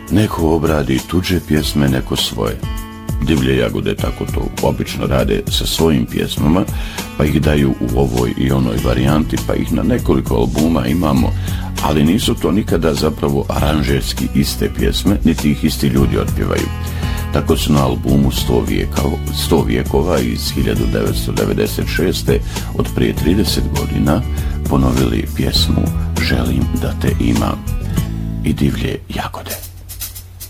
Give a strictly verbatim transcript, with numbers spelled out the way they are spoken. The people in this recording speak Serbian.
Neko obradi tuđe pjesme, neko svoje. Divlje jagode tako to obično rade sa svojim pjesmama, pa ih daju u ovoj i onoj varijanti, pa ih na nekoliko albuma imamo, ali nisu to nikada zapravo aranžerski iste pjesme, niti ih isti ljudi otpjevaju. Tako su na albumu sto vijekova iz hiljadu devetsto devedeset šeste od prije trideset godina ponovili pjesmu Želim da te imam i Divlje jagode.